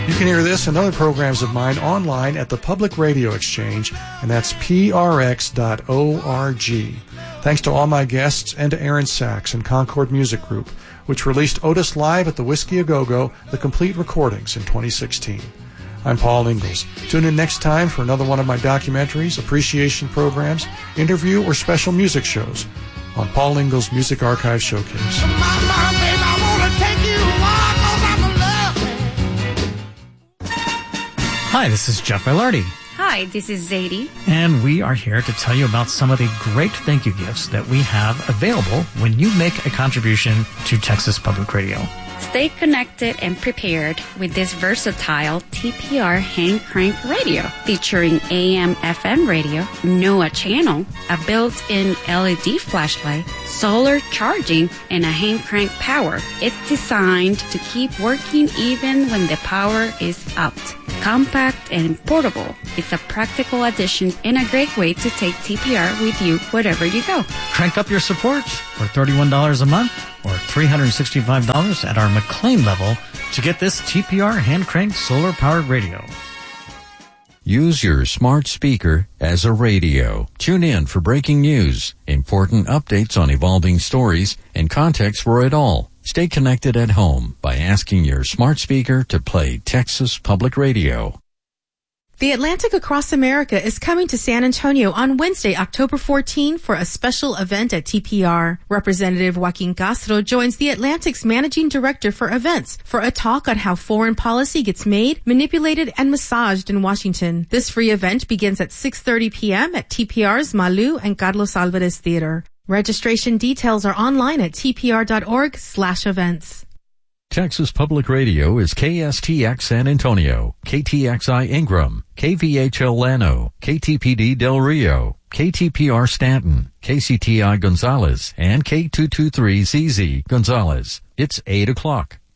You can hear this and other programs of mine online at the Public Radio Exchange, and that's prx.org. Thanks to all my guests and to Aaron Sachs and Concord Music Group, which released Otis Live at the Whiskey A Go-Go, the complete recordings in 2016. I'm Paul Ingalls. Tune in next time for another one of my documentaries, appreciation programs, interview, or special music shows on Paul Ingalls Music Archive Showcase. Hi, this is Jeff Ilardi. Hi, this is Zadie. And we are here to tell you about some of the great thank you gifts that we have available when you make a contribution to Texas Public Radio. Stay connected and prepared with this versatile TPR hand crank radio featuring AM FM radio, NOAA channel, a built-in LED flashlight, solar charging, and a hand crank power. It's designed to keep working even when the power is out. Compact and portable, it's a practical addition and a great way to take TPR with you wherever you go. Crank up your support for $31 a month or $365 at our McLean level to get this TPR hand crank solar powered radio. Use your smart speaker as a radio. Tune in for breaking news, important updates on evolving stories, and context for it all. Stay connected at home by asking your smart speaker to play Texas Public Radio. The Atlantic Across America is coming to San Antonio on Wednesday, October 14 for a special event at TPR. Representative Joaquin Castro joins the Atlantic's managing director for events for a talk on how foreign policy gets made, manipulated, and massaged in Washington. This free event begins at 6:30 p.m. at TPR's Malu and Carlos Alvarez Theater. Registration details are online at tpr.org/events. Texas Public Radio is KSTX San Antonio, KTXI Ingram, KVHL Llano, KTPD Del Rio, KTPR Stanton, KCTI Gonzales, and K223ZZ Gonzales. It's 8 o'clock.